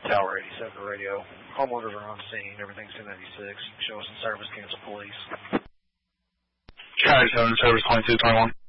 Tower 87 radio. Homeowners are on scene. Everything's 296. Show us in service. Cancel police. Charlie 7 service 2221.